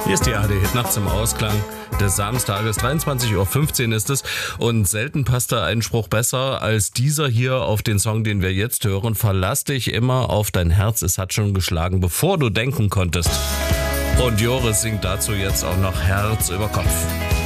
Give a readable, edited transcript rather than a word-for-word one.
Hier ist die ARD-Hit nachts im Ausklang des Samstages. 23:15 Uhr ist es. Und selten passt da ein Spruch besser als dieser hier auf den Song, den wir jetzt hören. Verlass dich immer auf dein Herz, es hat schon geschlagen, bevor du denken konntest. Und Joris singt dazu jetzt auch noch Herz über Kopf.